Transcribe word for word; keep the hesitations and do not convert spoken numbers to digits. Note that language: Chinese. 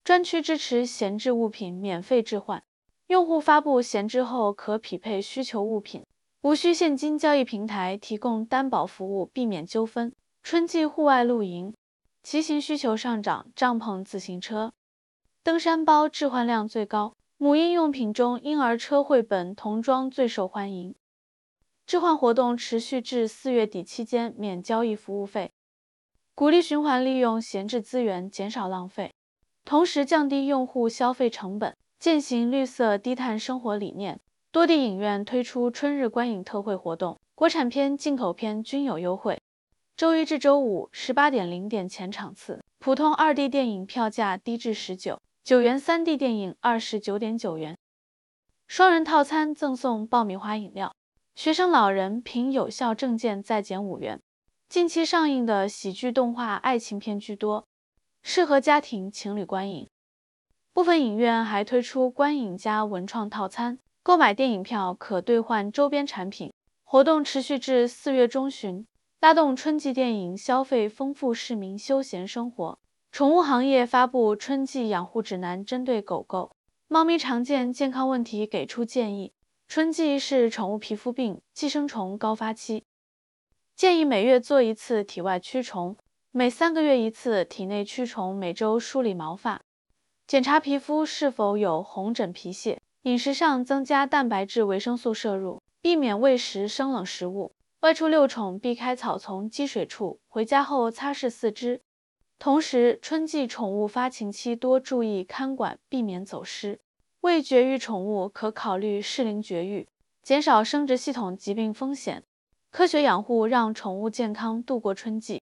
专区支持闲置物品免费置换，用户发布闲置后可匹配需求物品，无需现金交易，平台提供担保服务，避免纠纷。春季户外露营，骑行需求上涨，帐篷、自行车、登山包置换量最高。母婴用品中，婴儿车、绘本、童装最受欢迎。置换活动持续至四月底期间，免交易服务费，鼓励循环利用闲置资源，减少浪费，同时降低用户消费成本，践行绿色低碳生活理念。多地影院推出春日观影特惠活动，国产片、进口片均有优惠。周一至周五十八点零点前场次，普通 二 D 电影票价低至十九元， 三 D 电影二十九点九元。双人套餐赠送爆米花饮料，学生老人凭有效证件再减五元。近期上映的喜剧动画爱情片居多，适合家庭情侣观影。部分影院还推出观影加文创套餐，购买电影票可兑换周边产品。活动持续至四月中旬，拉动春季电影消费，丰富市民休闲生活。宠物行业发布春季养护指南，针对狗狗、猫咪常见健康问题给出建议。春季是宠物皮肤病、寄生虫高发期，建议每月做一次体外驱虫，每三个月一次体内驱虫，每周梳理毛发，检查皮肤是否有红疹皮屑。饮食上增加蛋白质、维生素摄入，避免喂食生冷食物。外出遛宠避开草丛、积水处，回家后擦拭四肢。同时，春季宠物发情期多注意看管，避免走失。未绝育宠物可考虑适龄绝育，减少生殖系统疾病风险。科学养护让宠物健康度过春季。